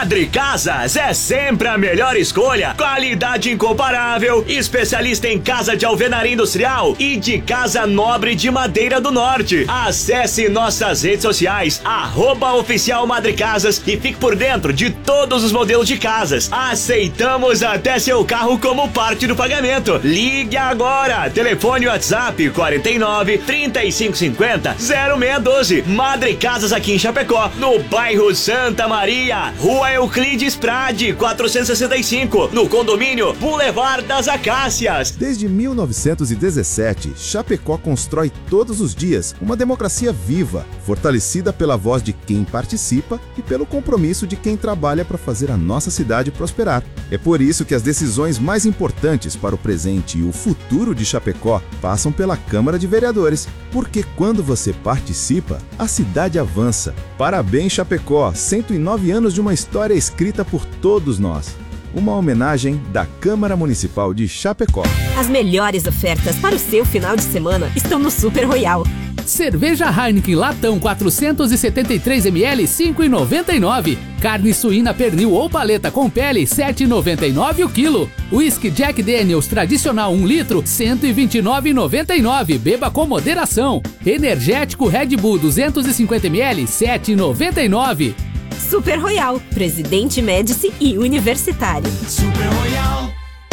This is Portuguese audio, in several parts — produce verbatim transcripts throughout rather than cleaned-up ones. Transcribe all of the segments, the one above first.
Madre Casas é sempre a melhor escolha. Qualidade incomparável, especialista em casa de alvenaria industrial e de casa nobre de madeira do norte. Acesse nossas redes sociais, arroba oficial Madre Casas, e fique por dentro de todos os modelos de casas. Aceitamos até seu carro como parte do pagamento. Ligue agora. Telefone WhatsApp quarenta e nove, trinta e cinco cinquenta, zero seis um dois. Madre Casas aqui em Chapecó, no bairro Santa Maria, Rua Euclides Prade, quatrocentos e sessenta e cinco, no condomínio Boulevard das Acácias. Desde mil novecentos e dezessete, Chapecó constrói todos os dias uma democracia viva, fortalecida pela voz de quem participa e pelo compromisso de quem trabalha para fazer a nossa cidade prosperar. É por isso que as decisões mais importantes para o presente e o futuro de Chapecó passam pela Câmara de Vereadores, porque quando você participa, a cidade avança. Parabéns, Chapecó, cento e nove anos de uma história escrita por todos nós. Uma homenagem da Câmara Municipal de Chapecó. As melhores ofertas para o seu final de semana estão no Super Royal. Cerveja Heineken latão quatrocentos e setenta e três mililitros, cinco reais e noventa e nove centavos. Carne suína pernil ou paleta com pele, sete reais e noventa e nove centavos o quilo. Whisky Jack Daniels tradicional um litro, cento e vinte e nove reais e noventa e nove centavos. Beba com moderação. Energético Red Bull duzentos e cinquenta mililitros, sete reais e noventa e nove centavos. Super Royal, Presidente Médici e Universitário. Super Royal.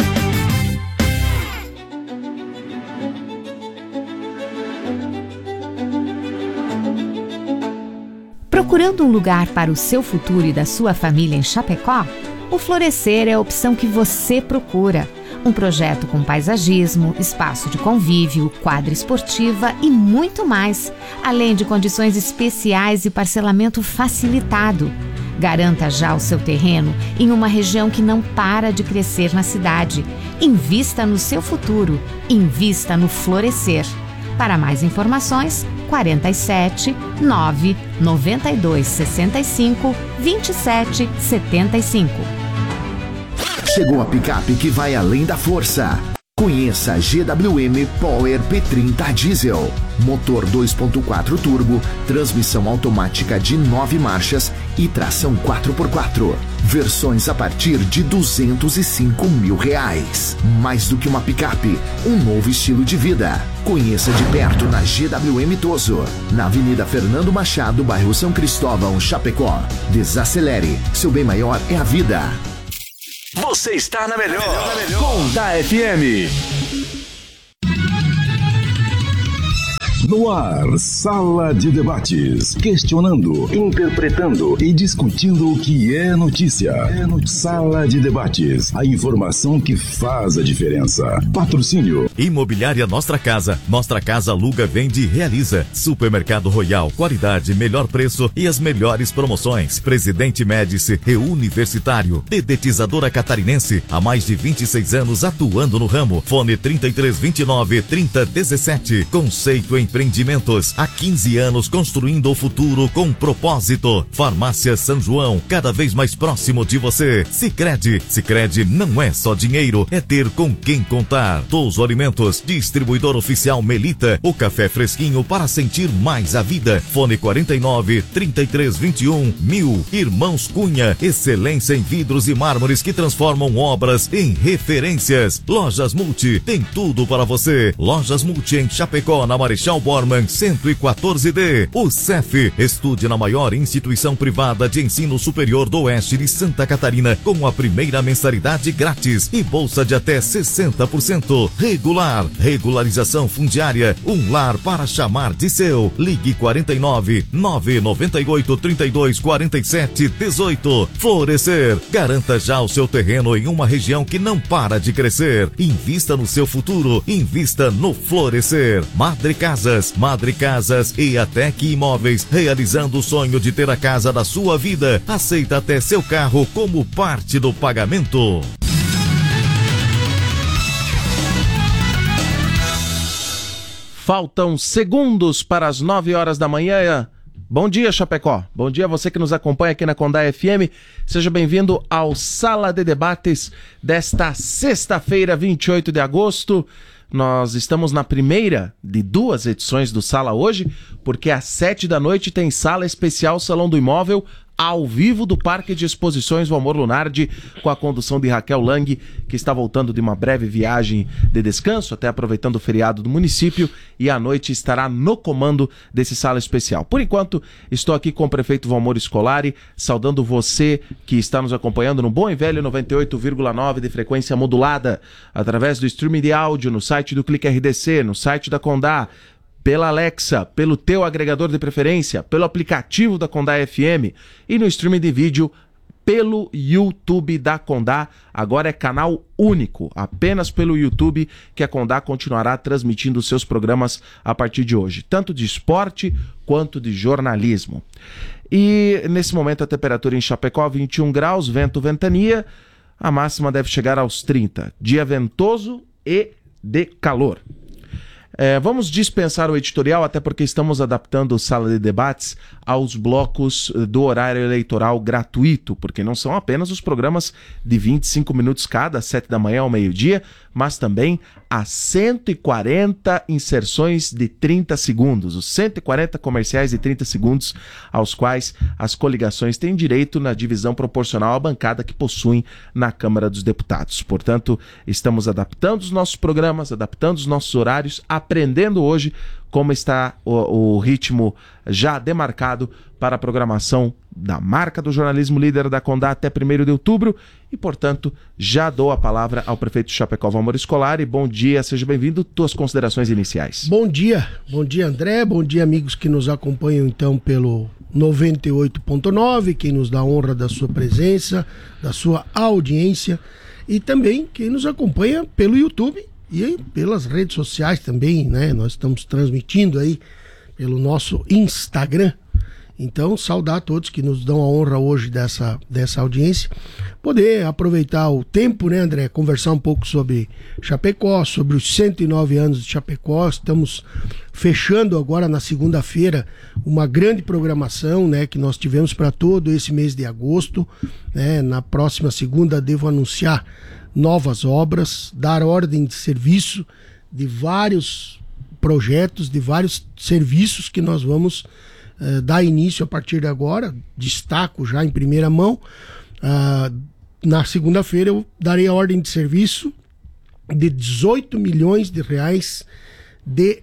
Procurando um lugar para o seu futuro e da sua família em Chapecó? O Florescer é a opção que você procura. Um projeto com paisagismo, espaço de convívio, quadra esportiva e muito mais, além de condições especiais e parcelamento facilitado. Garanta já o seu terreno em uma região que não para de crescer na cidade. Invista no seu futuro. Invista no Florescer. Para mais informações, quarenta e sete, nove, noventa e dois, sessenta e cinco, vinte e sete, setenta e cinco. Chegou a picape que vai além da força. Conheça a G W M Power P trinta Diesel. Motor dois ponto quatro turbo, transmissão automática de nove marchas e tração quatro por quatro. Versões a partir de duzentos e cinco mil reais. Mais do que uma picape, um novo estilo de vida. Conheça de perto na G W M Toso, na Avenida Fernando Machado, bairro São Cristóvão, Chapecó. Desacelere, seu bem maior é a vida. Você está na melhor, melhor, melhor. com da F M. No ar, Sala de Debates, questionando, interpretando e discutindo o que é notícia. É no Sala de Debates, a informação que faz a diferença. Patrocínio. Imobiliária Nostra Casa. Nostra Casa aluga, vende e realiza. Supermercado Royal, qualidade, melhor preço e as melhores promoções. Presidente Médici e Universitário. Dedetizadora Catarinense, há mais de vinte e seis anos atuando no ramo. Fone trinta e três, vinte e nove, trinta, dezessete. Conceito em Empreendimentos, há quinze anos construindo o futuro com propósito. Farmácia São João, cada vez mais próximo de você. Sicredi, Sicredi não é só dinheiro, é ter com quem contar. Touso Alimentos, distribuidor oficial Melita, o café fresquinho para sentir mais a vida. Fone quarenta e nove, trinta e três, vinte e um, mil. Irmãos Cunha, excelência em vidros e mármores que transformam obras em referências. Lojas Multi, tem tudo para você. Lojas Multi em Chapecó, na Marechal Bormann cento e quatorze D. O C E F, estude na maior instituição privada de ensino superior do oeste de Santa Catarina, com a primeira mensalidade grátis e bolsa de até sessenta por cento. Regular, regularização fundiária, um lar para chamar de seu. Ligue quarenta e nove, nove nove oito, trinta e dois, quarenta e sete, dezoito. Florescer, garanta já o seu terreno em uma região que não para de crescer. Invista no seu futuro, invista no Florescer. Madre Casas, Madre Casas e Atec Imóveis, realizando o sonho de ter a casa da sua vida. Aceita até seu carro como parte do pagamento. Faltam segundos para as nove horas da manhã. Bom dia, Chapecó. Bom dia a você que nos acompanha aqui na Condá F M. Seja bem-vindo ao Sala de Debates desta sexta-feira, vinte e oito de agosto. Nós estamos na primeira de duas edições do Sala hoje, porque às sete da noite tem Sala Especial Salão do Imóvel, ao vivo do Parque de Exposições Valmor Lunardi, com a condução de Raquel Lang, que está voltando de uma breve viagem de descanso, até aproveitando o feriado do município, e à noite estará no comando desse sala especial. Por enquanto, estou aqui com o prefeito Valmor Scolari, saudando você que está nos acompanhando no bom e velho noventa e oito vírgula nove de frequência modulada, através do streaming de áudio, no site do Clique R D C, no site da Condá, pela Alexa, pelo teu agregador de preferência, pelo aplicativo da Condá F M e no streaming de vídeo pelo YouTube da Condá. Agora é canal único, apenas pelo YouTube, que a Condá continuará transmitindo seus programas a partir de hoje, tanto de esporte quanto de jornalismo. E nesse momento a temperatura em Chapecó, vinte e um graus, vento, ventania, a máxima deve chegar aos trinta, dia ventoso e de calor. É, vamos dispensar o editorial, até porque estamos adaptando o Sala de Debates aos blocos do horário eleitoral gratuito, porque não são apenas os programas de vinte e cinco minutos cada, às sete da manhã ao meio-dia, mas também as cento e quarenta inserções de trinta segundos, os cento e quarenta comerciais de trinta segundos, aos quais as coligações têm direito na divisão proporcional à bancada que possuem na Câmara dos Deputados. Portanto, estamos adaptando os nossos programas, adaptando os nossos horários, aprendendo hoje como está o, o ritmo já demarcado para a programação da marca do jornalismo líder da Condá até primeiro de outubro e, portanto, já dou a palavra ao prefeito de Chapecó, Valmor Scolari. Bom dia, seja bem-vindo. Tuas considerações iniciais. Bom dia, bom dia André, bom dia amigos que nos acompanham então pelo noventa e oito ponto nove, quem nos dá a honra da sua presença, da sua audiência e também quem nos acompanha pelo YouTube e aí, pelas redes sociais também, né? Nós estamos transmitindo aí pelo nosso Instagram. Então, saudar a todos que nos dão a honra hoje dessa, dessa audiência. Poder aproveitar o tempo, né, André? Conversar um pouco sobre Chapecó, sobre os cento e nove anos de Chapecó. Estamos fechando agora na segunda-feira uma grande programação, né, que nós tivemos para todo esse mês de agosto. Né? Na próxima segunda devo anunciar novas obras, dar ordem de serviço de vários projetos, de vários serviços que nós vamos uh, dar início a partir de agora. Destaco já em primeira mão, uh, na segunda-feira eu darei a ordem de serviço de dezoito milhões de reais de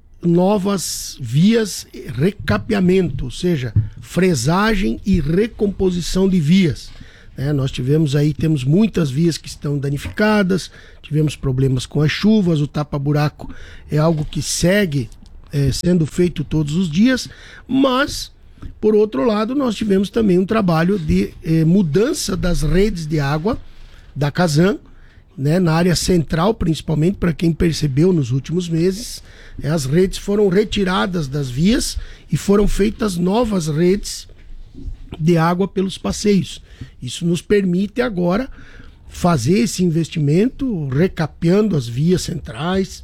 novas vias recapeamento, ou seja, fresagem e recomposição de vias. É, nós tivemos aí, temos muitas vias que estão danificadas, tivemos problemas com as chuvas, o tapa-buraco é algo que segue é, sendo feito todos os dias, mas, por outro lado, nós tivemos também um trabalho de é, mudança das redes de água da Casan, né, na área central, principalmente, para quem percebeu nos últimos meses, é, as redes foram retiradas das vias e foram feitas novas redes de água pelos passeios. Isso nos permite agora fazer esse investimento, recapeando as vias centrais,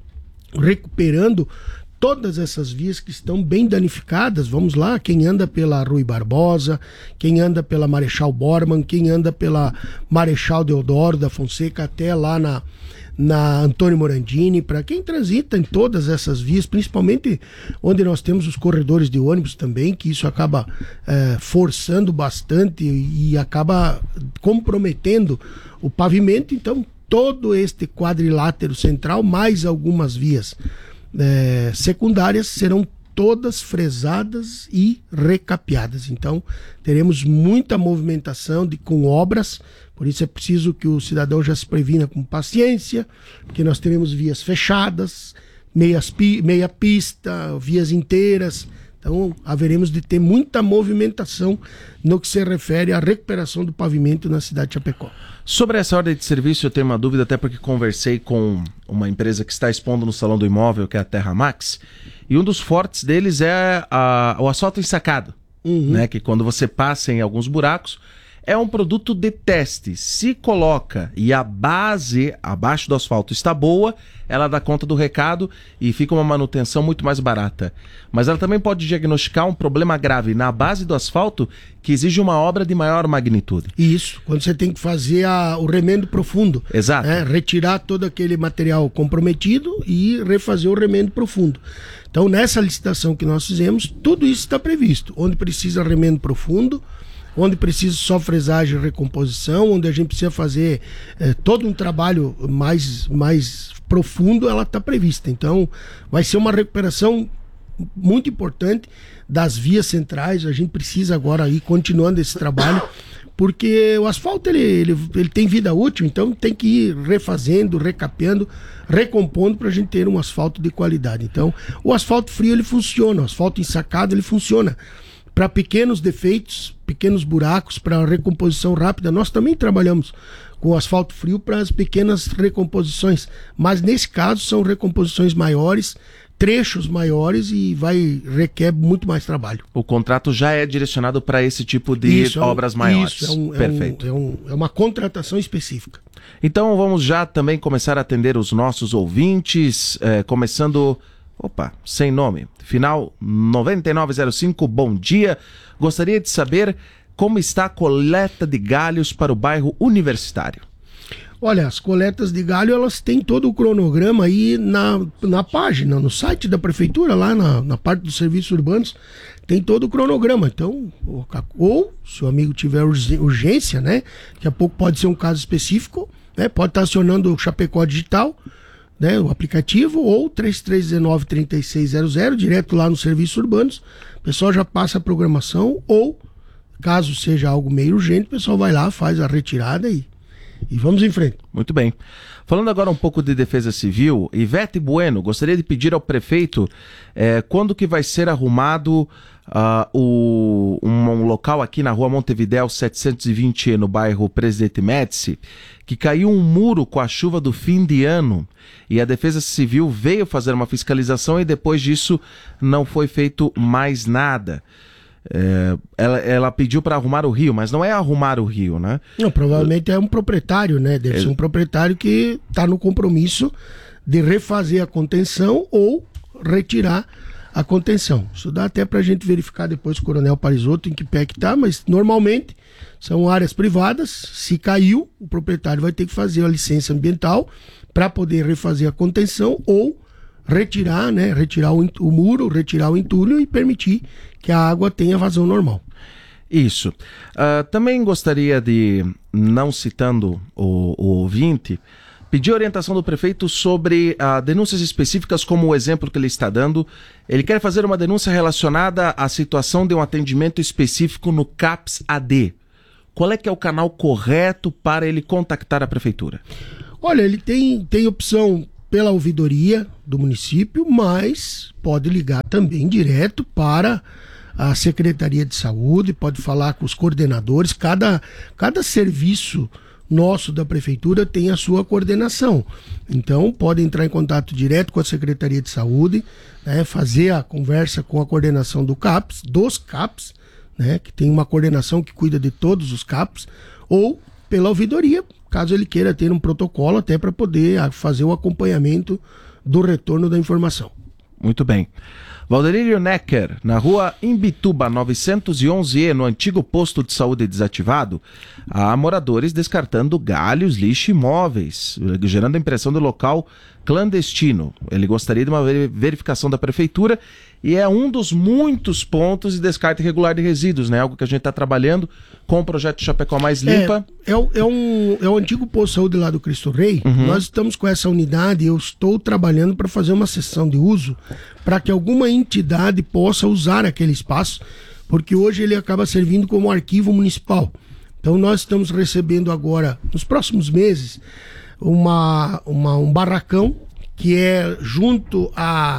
recuperando todas essas vias que estão bem danificadas. Vamos lá, quem anda pela Rui Barbosa, quem anda pela Marechal Bormann, quem anda pela Marechal Deodoro da Fonseca até lá na na Antônio Morandini, para quem transita em todas essas vias, principalmente onde nós temos os corredores de ônibus também, que isso acaba é, forçando bastante e, e acaba comprometendo o pavimento. Então, todo este quadrilátero central, mais algumas vias é, secundárias, serão todas fresadas e recapeadas. Então, teremos muita movimentação de, com obras. Por isso é preciso que o cidadão já se previna com paciência, porque nós teremos vias fechadas, meias, meia pista, vias inteiras. Então, haveremos de ter muita movimentação no que se refere à recuperação do pavimento na cidade de Chapecó. Sobre essa ordem de serviço, eu tenho uma dúvida, até porque conversei com uma empresa que está expondo no Salão do Imóvel, que é a Terra Max, e um dos fortes deles é a, o asfalto ensacado, uhum. né, que quando você passa em alguns buracos, é um produto de teste. Se coloca e a base abaixo do asfalto está boa, ela dá conta do recado e fica uma manutenção muito mais barata. Mas ela também pode diagnosticar um problema grave na base do asfalto que exige uma obra de maior magnitude. Isso, quando você tem que fazer a, o remendo profundo. Exato. Né? Retirar todo aquele material comprometido e refazer o remendo profundo. Então, nessa licitação que nós fizemos, tudo isso está previsto. Onde precisa remendo profundo, onde precisa só fresagem e recomposição, onde a gente precisa fazer é, todo um trabalho mais, mais profundo, ela está prevista. Então, vai ser uma recuperação muito importante das vias centrais. A gente precisa agora ir continuando esse trabalho, porque o asfalto ele, ele, ele tem vida útil, então tem que ir refazendo, recapeando, recompondo para a gente ter um asfalto de qualidade. Então, o asfalto frio ele funciona, o asfalto ensacado ele funciona para pequenos defeitos, pequenos buracos, para recomposição rápida. Nós também trabalhamos com asfalto frio para as pequenas recomposições, mas nesse caso são recomposições maiores, trechos maiores, e vai requer muito mais trabalho. O contrato já é direcionado para esse tipo de isso, obras é um, maiores. Isso, é, um, Perfeito. É, um, é, um, é uma contratação específica. Então vamos já também começar a atender os nossos ouvintes, eh, começando, opa, sem nome, final noventa e nove zero cinco, bom dia. Gostaria de saber como está a coleta de galhos para o bairro Universitário. Olha, as coletas de galho, elas têm todo o cronograma aí na, na página, no site da prefeitura, lá na, na parte dos serviços urbanos, tem todo o cronograma. Então, ou, ou se o amigo tiver urgência, né, daqui a pouco pode ser um caso específico, né, pode estar acionando o Chapecó Digital, né, o aplicativo, ou três três um nove, três seis zero zero, direto lá nos serviços urbanos, o pessoal já passa a programação, ou, caso seja algo meio urgente, o pessoal vai lá, faz a retirada e E vamos em frente. Muito bem. Falando agora um pouco de Defesa Civil, Ivete Bueno, gostaria de pedir ao prefeito eh, quando que vai ser arrumado uh, o, um, um local aqui na rua Montevidéu setecentos e vinte E, no bairro Presidente Médici, que caiu um muro com a chuva do fim de ano e a Defesa Civil veio fazer uma fiscalização e depois disso não foi feito mais nada. É, ela, ela pediu para arrumar o rio, mas não é arrumar o rio, né? Não, provavelmente é um proprietário, né? Deve é... ser um proprietário que está no compromisso de refazer a contenção ou retirar a contenção. Isso dá até para a gente verificar depois com o Coronel Parisotto em que pé que está, mas normalmente são áreas privadas. Se caiu, o proprietário vai ter que fazer a licença ambiental para poder refazer a contenção ou retirar, né? Retirar o, o muro, retirar o entulho e permitir que a água tenha vazão normal. Isso. Uh, também gostaria de, não citando o, o ouvinte, pedir orientação do prefeito sobre uh, denúncias específicas, como o exemplo que ele está dando. Ele quer fazer uma denúncia relacionada à situação de um atendimento específico no CAPS A D. Qual é que é o canal correto para ele contactar a prefeitura? Olha, ele tem, tem opção pela ouvidoria do município, mas pode ligar também direto para a Secretaria de Saúde, pode falar com os coordenadores. Cada, cada serviço nosso da prefeitura tem a sua coordenação. Então pode entrar em contato direto com a Secretaria de Saúde, né, fazer a conversa com a coordenação do CAPS, dos CAPS, né, que tem uma coordenação que cuida de todos os CAPS, ou pela ouvidoria, caso ele queira ter um protocolo até para poder fazer o acompanhamento do retorno da informação. Muito bem. Valderílio Necker, na rua Imbituba novecentos e onze E, no antigo posto de saúde desativado, há moradores descartando galhos, lixo e móveis, gerando a impressão do local clandestino. Ele gostaria de uma verificação da prefeitura e é um dos muitos pontos de descarte irregular de resíduos, né? Algo que a gente está trabalhando com o projeto Chapecó Mais Limpa. É, é, o, é, um, é o antigo posto de saúde lá do Cristo Rei. Uhum. Nós estamos com essa unidade e eu estou trabalhando para fazer uma sessão de uso para que alguma entidade possa usar aquele espaço, porque hoje ele acaba servindo como arquivo municipal. Então nós estamos recebendo agora, nos próximos meses, uma, uma, um barracão que é junto a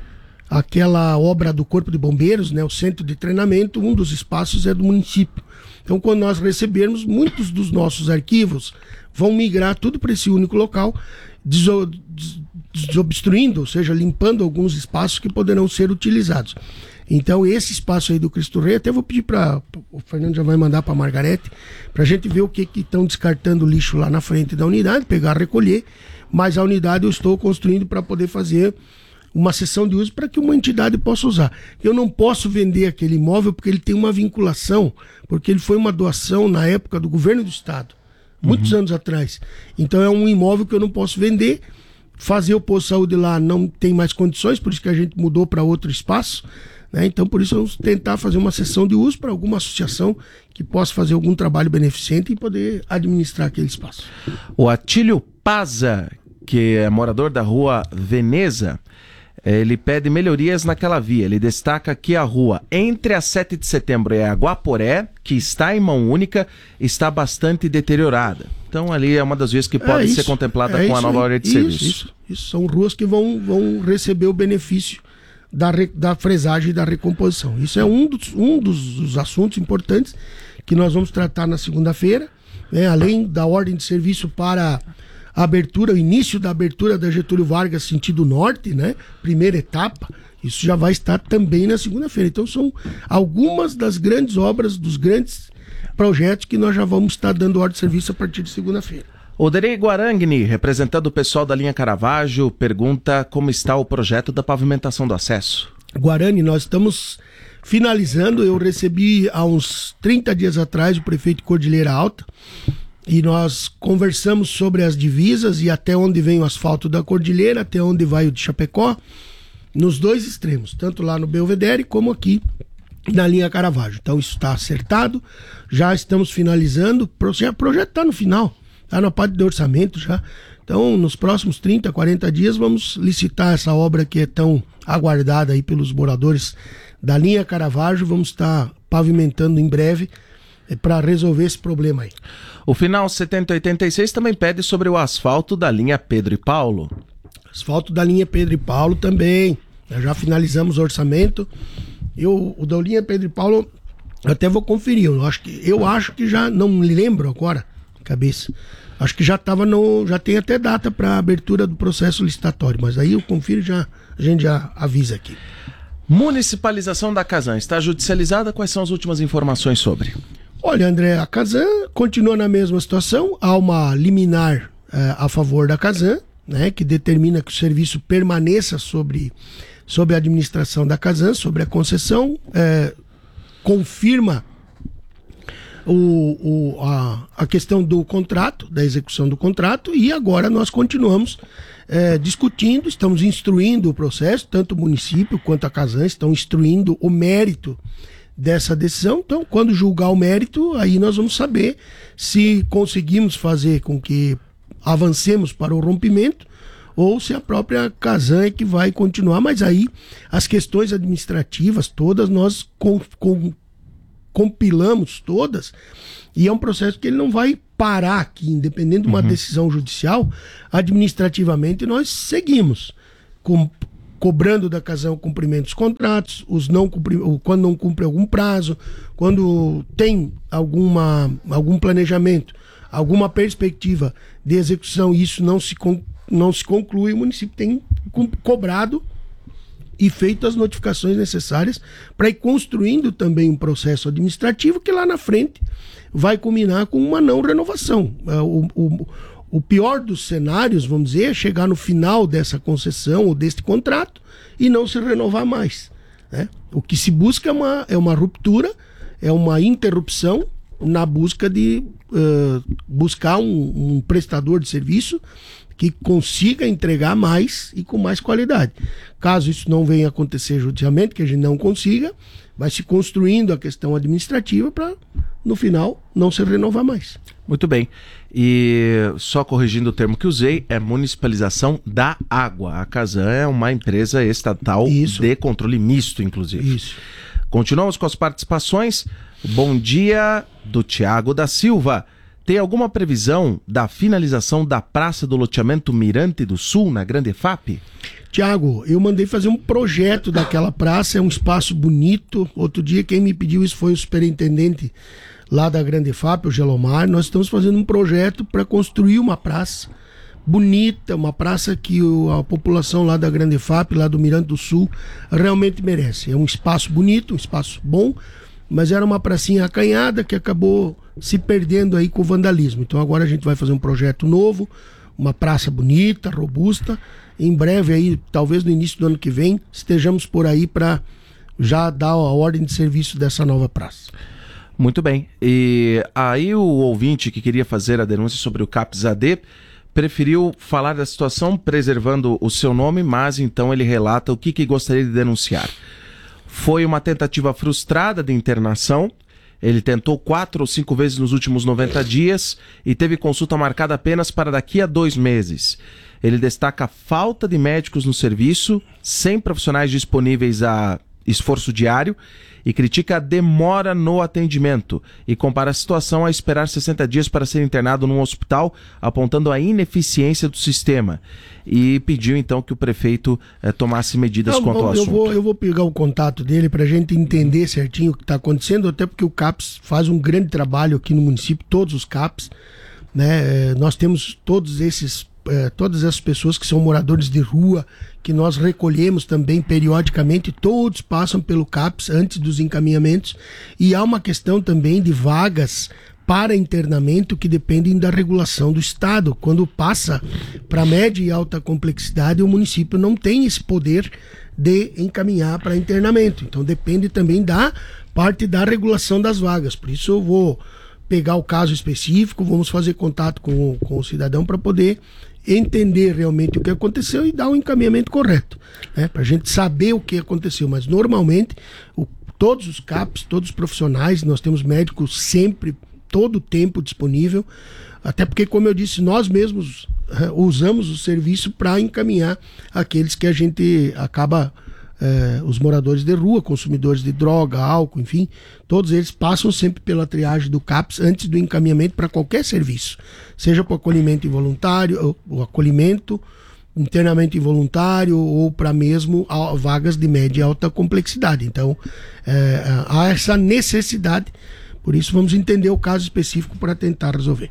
aquela obra do Corpo de Bombeiros, né, o centro de treinamento. Um dos espaços é do município. Então, quando nós recebermos, muitos dos nossos arquivos vão migrar tudo para esse único local, deso- desobstruindo, ou seja, limpando alguns espaços que poderão ser utilizados. Então, esse espaço aí do Cristo Rei, até vou pedir para o Fernando já vai mandar para a Margarete, para a gente ver o que estão descartando lixo lá na frente da unidade, pegar, recolher, mas a unidade eu estou construindo para poder fazer uma sessão de uso para que uma entidade possa usar. Eu não posso vender aquele imóvel porque ele tem uma vinculação, porque ele foi uma doação na época do governo do estado, muitos uhum. anos atrás. Então é um imóvel que eu não posso vender. Fazer o posto de saúde lá não tem mais condições, por isso que a gente mudou para outro espaço, né? Então, por isso, vamos tentar fazer uma sessão de uso para alguma associação que possa fazer algum trabalho beneficente e poder administrar aquele espaço. O Atílio Paza, que é morador da rua Veneza, ele pede melhorias naquela via. Ele destaca que a rua entre a sete de setembro e a Guaporé, que está em mão única, está bastante deteriorada. Então ali é uma das vias que pode é ser contemplada é com a nova área de isso, serviço. Isso, isso. São ruas que vão, vão receber o benefício da, re, da fresagem e da recomposição. Isso é um dos, um dos, dos assuntos importantes que nós vamos tratar na segunda-feira, né? Além da ordem de serviço para a abertura, o início da abertura da Getúlio Vargas sentido norte, né? Primeira etapa, isso já vai estar também na segunda-feira. Então são algumas das grandes obras, dos grandes projetos que nós já vamos estar dando ordem de serviço a partir de segunda-feira. Oderei Guarangni, representando o pessoal da linha Caravaggio, pergunta como está o projeto da pavimentação do acesso. Guarani, nós estamos finalizando, eu recebi há uns trinta dias atrás o prefeito Cordilheira Alta, e nós conversamos sobre as divisas e até onde vem o asfalto da Cordilheira, até onde vai o de Chapecó, nos dois extremos, tanto lá no Belvedere como aqui na linha Caravaggio. Então isso está acertado, já estamos finalizando, o projeto está no final, está na parte de orçamento já. Então nos próximos trinta, quarenta dias vamos licitar essa obra que é tão aguardada aí pelos moradores da linha Caravaggio, vamos estar pavimentando em breve para resolver esse problema aí. O Final setenta e oitenta e seis também pede sobre o asfalto da linha Pedro e Paulo. Asfalto da linha Pedro e Paulo também. Nós já finalizamos o orçamento. Eu, o da linha Pedro e Paulo, eu até vou conferir. Eu acho que, eu acho que já, não me lembro agora, cabeça. Acho que já estava no. Já tem até data para abertura do processo licitatório. Mas aí eu confiro e já, a gente já avisa aqui. Municipalização da Casan está judicializada? Quais são as últimas informações sobre? Olha, André, a Casan continua na mesma situação. Há uma liminar eh, a favor da Casan, né, que determina que o serviço permaneça sobre, sobre a administração da Casan, sobre a concessão, eh, confirma o, o, a, a questão do contrato, da execução do contrato, e agora nós continuamos eh, discutindo, estamos instruindo o processo, tanto o município quanto a Casan estão instruindo o mérito dessa decisão. Então, quando julgar o mérito, aí nós vamos saber se conseguimos fazer com que avancemos para o rompimento ou se a própria Casan é que vai continuar. Mas aí as questões administrativas todas nós com, com, compilamos todas, e é um processo que ele não vai parar aqui, independente de uma uhum. decisão judicial. Administrativamente nós seguimos com cobrando da Casan o cumprimento dos contratos, os não cumpri, quando não cumpre algum prazo, quando tem alguma, algum planejamento, alguma perspectiva de execução, e isso não se, não se conclui, o município tem cobrado e feito as notificações necessárias para ir construindo também um processo administrativo que lá na frente vai culminar com uma não renovação. O, o, O pior dos cenários, vamos dizer, é chegar no final dessa concessão ou deste contrato e não se renovar mais, né? O que se busca é uma, é uma ruptura, é uma interrupção na busca de uh, buscar um, um prestador de serviço que consiga entregar mais e com mais qualidade. Caso isso não venha acontecer judicialmente, que a gente não consiga, vai se construindo a questão administrativa para, no final, não se renovar mais. Muito bem. E só corrigindo o termo que usei, é municipalização da água. A Casan é uma empresa estatal Isso. de controle misto, inclusive. Isso. Continuamos com as participações. Bom dia do Tiago da Silva. Tem alguma previsão da finalização da praça do loteamento Mirante do Sul, na Grande F A P? Tiago, eu mandei fazer um projeto daquela praça, é um espaço bonito. Outro dia quem me pediu isso foi o superintendente lá da Grande F A P, o Gelomar. Nós estamos fazendo um projeto para construir uma praça bonita, uma praça que o, a população lá da Grande F A P, lá do Mirante do Sul, realmente merece. É um espaço bonito, um espaço bom, mas era uma pracinha acanhada que acabou se perdendo aí com o vandalismo. Então agora a gente vai fazer um projeto novo, uma praça bonita, robusta. Em breve aí, talvez no início do ano que vem, estejamos por aí para já dar a ordem de serviço dessa nova praça. Muito bem. E aí o ouvinte que queria fazer a denúncia sobre o CAPS A D preferiu falar da situação preservando o seu nome, mas então ele relata o que, que gostaria de denunciar. Foi uma tentativa frustrada de internação. Ele tentou quatro ou cinco vezes nos últimos noventa dias e teve consulta marcada apenas para daqui a dois meses. Ele destaca a falta de médicos no serviço, sem profissionais disponíveis a esforço diário, e critica a demora no atendimento e compara a situação a esperar sessenta dias para ser internado num hospital, apontando a ineficiência do sistema. E pediu então que o prefeito eh, tomasse medidas Não, quanto ao eu assunto. Vou, eu vou pegar o contato dele para a gente entender certinho o que está acontecendo, até porque o CAPS faz um grande trabalho aqui no município, todos os CAPS, né? Nós temos todos esses É, todas essas pessoas que são moradores de rua, que nós recolhemos também periodicamente, todos passam pelo CAPS antes dos encaminhamentos, e há uma questão também de vagas para internamento que dependem da regulação do Estado. Quando passa para média e alta complexidade, o município não tem esse poder de encaminhar para internamento, então depende também da parte da regulação das vagas. Por isso eu vou pegar o caso específico, vamos fazer contato com, com o cidadão para poder entender realmente o que aconteceu e dar o encaminhamento correto, né? Para a gente saber o que aconteceu. Mas normalmente o, todos os CAPs, todos os profissionais, nós temos médicos sempre, todo o tempo disponível, até porque, como eu disse, nós mesmos uh, usamos o serviço para encaminhar aqueles que a gente acaba, uh, os moradores de rua, consumidores de droga, álcool, enfim, todos eles passam sempre pela triagem do CAPS antes do encaminhamento para qualquer serviço, seja para o acolhimento involuntário, o acolhimento, internamento involuntário ou para mesmo vagas de média e alta complexidade. Então, é, há essa necessidade, por isso vamos entender o caso específico para tentar resolver.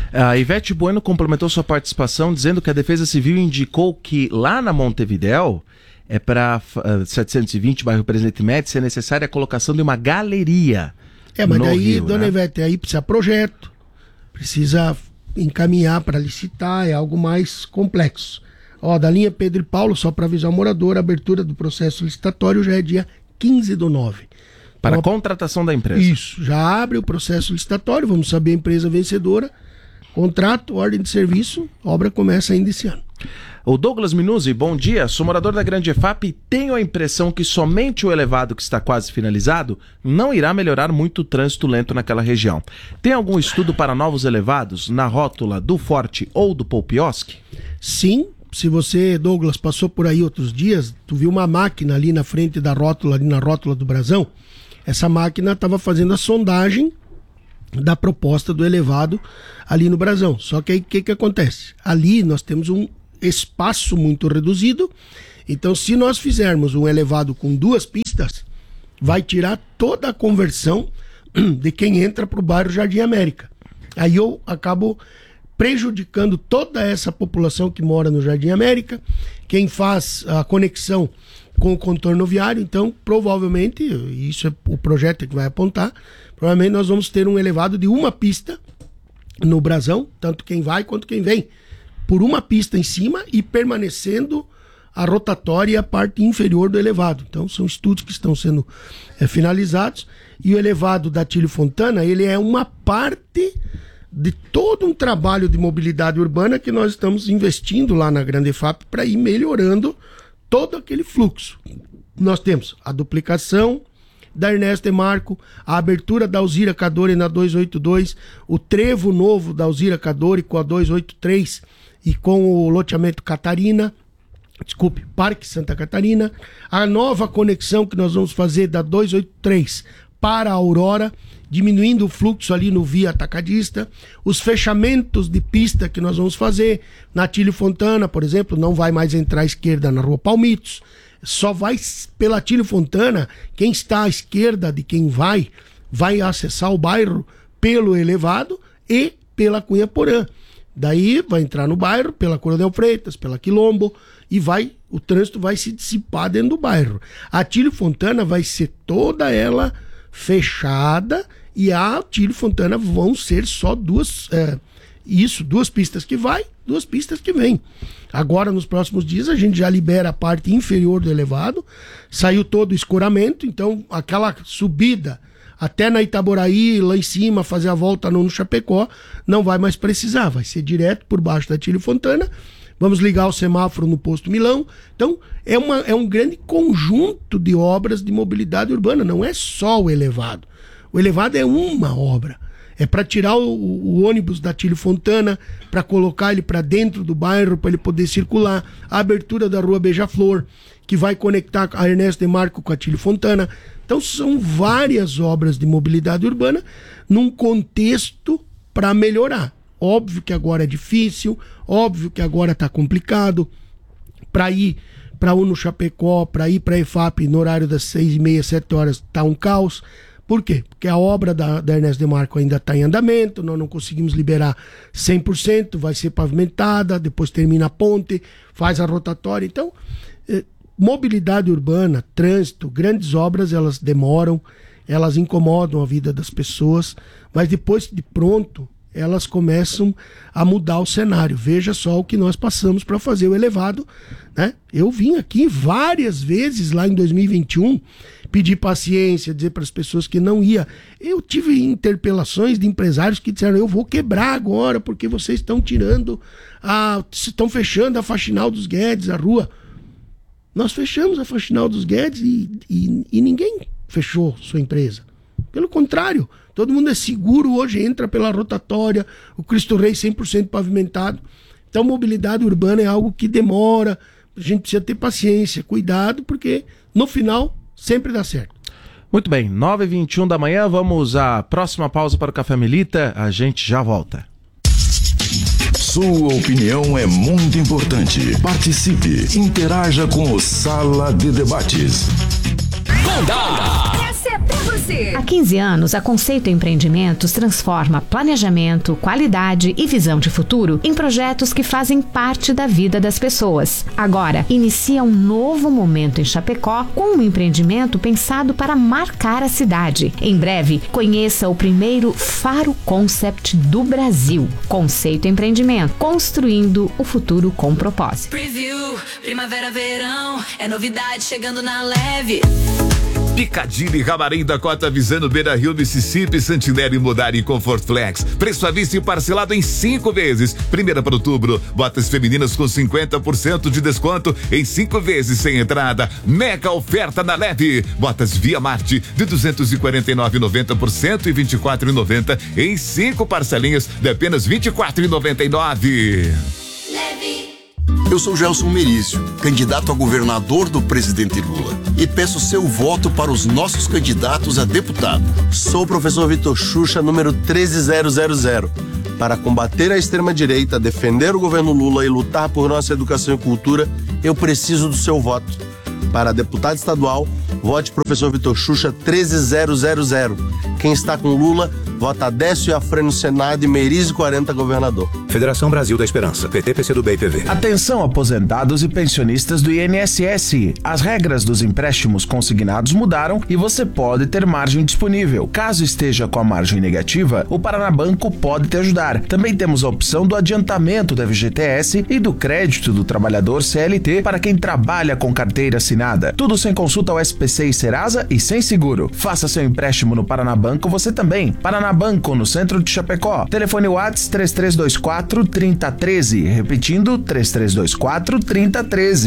A Ivete Bueno complementou sua participação dizendo que a Defesa Civil indicou que lá na Montevidéu, é para uh, setecentos e vinte, bairro Presidente Médici, é necessária a colocação de uma galeria. É, mas daí, Rio, dona né? Ivete, aí precisa projeto, precisa encaminhar para licitar, é algo mais complexo. Ó, da linha Pedro e Paulo, só para avisar o morador, a abertura do processo licitatório já é dia quinze do nove. Para a então, contratação da empresa. Isso, já abre o processo licitatório, vamos saber a empresa vencedora, contrato, ordem de serviço, obra começa ainda esse ano. O Douglas Minuzzi, bom dia, sou morador da Grande E F A P e tenho a impressão que somente o elevado que está quase finalizado não irá melhorar muito o trânsito lento naquela região. Tem algum estudo para novos elevados na rótula do Forte ou do Poupiosque? Sim, se você, Douglas, passou por aí outros dias, tu viu uma máquina ali na frente da rótula, ali na rótula do Brasão, essa máquina estava fazendo a sondagem da proposta do elevado ali no Brasão. Só que aí o que, que acontece? Ali nós temos um espaço muito reduzido, então se nós fizermos um elevado com duas pistas, vai tirar toda a conversão de quem entra para o bairro Jardim América. Aí eu acabo prejudicando toda essa população que mora no Jardim América, quem faz a conexão com o contorno viário. Então provavelmente, isso é o projeto que vai apontar, provavelmente nós vamos ter um elevado de uma pista no Brasão, tanto quem vai quanto quem vem, por uma pista em cima e permanecendo a rotatória e a parte inferior do elevado. Então são estudos que estão sendo é, finalizados, e o elevado da Atílio Fontana, ele é uma parte de todo um trabalho de mobilidade urbana que nós estamos investindo lá na Grande E F A P para ir melhorando todo aquele fluxo. Nós temos a duplicação da Ernesto e Marco, a abertura da Alzira Cadore na duzentos e oitenta e dois, o trevo novo da Alzira Cadore com a duzentos e oitenta e três e com o loteamento Catarina, desculpe, Parque Santa Catarina, a nova conexão que nós vamos fazer da duzentos e oitenta e três para a Aurora, diminuindo o fluxo ali no via atacadista, os fechamentos de pista que nós vamos fazer na Atílio Fontana, por exemplo, não vai mais entrar à esquerda na Rua Palmitos, só vai pela Atílio Fontana, quem está à esquerda de quem vai, vai acessar o bairro pelo elevado e pela Cunha Porã. Daí vai entrar no bairro pela Coronel Freitas, pela Quilombo, e vai, o trânsito vai se dissipar dentro do bairro. A Atílio Fontana vai ser toda ela fechada, e a Atílio Fontana vão ser só duas, é, isso, duas pistas que vai, duas pistas que vem. Agora, nos próximos dias, a gente já libera a parte inferior do elevado, saiu todo o escoramento, então aquela subida até na Itaboraí, lá em cima, fazer a volta no, no Chapecó, não vai mais precisar, vai ser direto por baixo da Atílio Fontana, vamos ligar o semáforo no posto Milão. Então, é, uma, é um grande conjunto de obras de mobilidade urbana, não é só o elevado. O elevado é uma obra. É para tirar o, o ônibus da Atílio Fontana, para colocar ele para dentro do bairro, para ele poder circular. A abertura da Rua Beija-Flor, que vai conectar a Ernesto Demarco com a Atílio Fontana. Então são várias obras de mobilidade urbana num contexto para melhorar. Óbvio que agora é difícil, óbvio que agora está complicado. Para ir para a Uno Chapecó, para ir para a EFAP no horário das seis e meia, sete horas, está um caos. Por quê? Porque a obra da, da Ernesto Demarco ainda está em andamento, nós não conseguimos liberar cem por cento, vai ser pavimentada, depois termina a ponte, faz a rotatória. Então, eh, mobilidade urbana, trânsito, grandes obras, elas demoram, elas incomodam a vida das pessoas, mas depois de pronto, elas começam a mudar o cenário. Veja só o que nós passamos para fazer o elevado, né? Eu vim aqui várias vezes lá em dois mil e vinte e um pedir paciência, dizer para as pessoas que não ia. Eu tive interpelações de empresários que disseram: eu vou quebrar agora porque vocês estão tirando, a, estão fechando a Faxinal dos Guedes, a rua. Nós fechamos a Faxinal dos Guedes e, e, e ninguém fechou sua empresa. Pelo contrário, todo mundo é seguro hoje, entra pela rotatória, o Cristo Rei cem por cento pavimentado. Então, mobilidade urbana é algo que demora, a gente precisa ter paciência, cuidado, porque no final sempre dá certo. Muito bem, nove e vinte e um da manhã, vamos à próxima pausa para o Café Melita, a gente já volta. Sua opinião é muito importante. Participe, interaja com o Sala de Debates. Essa é pra você. Há quinze anos, a Conceito Empreendimentos transforma planejamento, qualidade e visão de futuro em projetos que fazem parte da vida das pessoas. Agora, inicia um novo momento em Chapecó com um empreendimento pensado para marcar a cidade. Em breve, conheça o primeiro Faro Concept do Brasil. Conceito Empreendimento, construindo o futuro com propósito. Preview, primavera, verão, é novidade chegando na leve. Piccadilly, Camarim, Dakota, Visano, Beira Rio, Mississippi, Santinelli, Modari e Comfort Flex. Preço à vista e parcelado em cinco vezes. Primeira para outubro, botas femininas com cinquenta por cento de desconto em cinco vezes sem entrada. Mega oferta na Leve. Botas Via Marte de duzentos e quarenta e nove reais e noventa centavos por cento e vinte e quatro reais e noventa centavos em cinco parcelinhas de apenas vinte e quatro reais e noventa e nove centavos. Leve. Eu sou Gelson Merício, candidato a governador do presidente Lula, e peço seu voto para os nossos candidatos a deputado. Sou o professor Vitor Xuxa, número treze mil. Para combater a extrema-direita, defender o governo Lula e lutar por nossa educação e cultura, eu preciso do seu voto. Para deputado estadual, vote professor Vitor Xuxa treze mil. Quem está com Lula, vota Décio Iafré no Senado e Merizio quarenta governador. Federação Brasil da Esperança, P T, P C do B e P V. Atenção, aposentados e pensionistas do I N S S. As regras dos empréstimos consignados mudaram e você pode ter margem disponível. Caso esteja com a margem negativa, o Paranabanco pode te ajudar. Também temos a opção do adiantamento do F G T S e do crédito do trabalhador C L T para quem trabalha com carteira assinada. Tudo sem consulta ao S P C e Serasa e sem seguro. Faça seu empréstimo no Paranabanco você também. Paranabanco, no centro de Chapecó. Telefone WhatsApp três três dois quatro, três zero um três. Repetindo, três três dois quatro, três zero um três.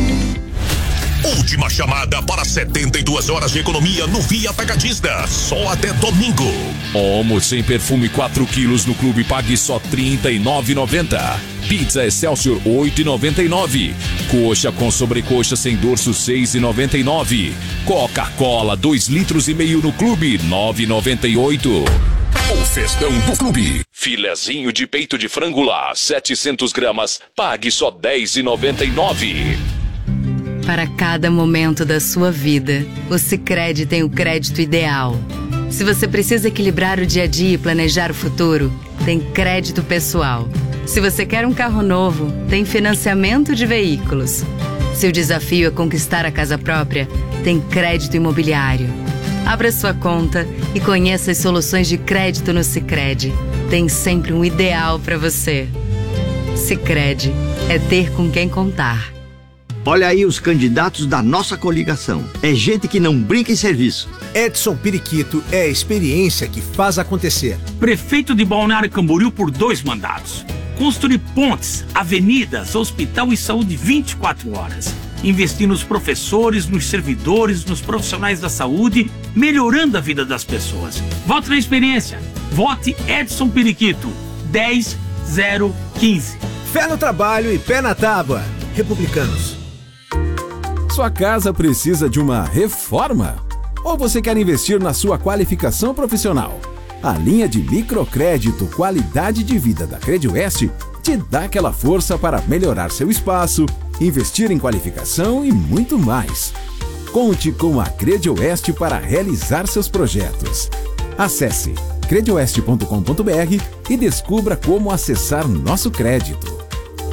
Última chamada para setenta e duas horas de economia no Via Atacadista. Só até domingo. Omo sem perfume quatro quilos no clube, pague só trinta e nove reais e noventa centavos. Pizza Excelsior oito reais e noventa e nove centavos. Coxa com sobrecoxa sem dorso seis reais e noventa e nove centavos. Coca-Cola dois litros e meio no clube nove reais e noventa e oito centavos. O festão do clube. Filezinho de peito de frango lá, setecentos gramas, pague só dez reais e noventa e nove centavos. Para cada momento da sua vida, o Sicredi tem o crédito ideal. Se você precisa equilibrar o dia a dia e planejar o futuro, tem crédito pessoal. Se você quer um carro novo, tem financiamento de veículos. Se o desafio é conquistar a casa própria, tem crédito imobiliário. Abra sua conta e conheça as soluções de crédito no Sicredi. Tem sempre um ideal para você. Sicredi é ter com quem contar. Olha aí os candidatos da nossa coligação. É gente que não brinca em serviço. Edson Periquito é a experiência que faz acontecer. Prefeito de Balneário Camboriú por dois mandatos. Construir pontes, avenidas, hospital e saúde vinte e quatro horas. Investir nos professores, nos servidores, nos profissionais da saúde, melhorando a vida das pessoas. Vote na experiência. Vote Edson Periquito. dez zero quinze. Fé no trabalho e pé na tábua. Republicanos. Sua casa precisa de uma reforma? Ou você quer investir na sua qualificação profissional? A linha de microcrédito Qualidade de Vida da Credioeste te dá aquela força para melhorar seu espaço, investir em qualificação e muito mais. Conte com a Credioeste para realizar seus projetos. Acesse credioeste ponto com ponto br e descubra como acessar nosso crédito.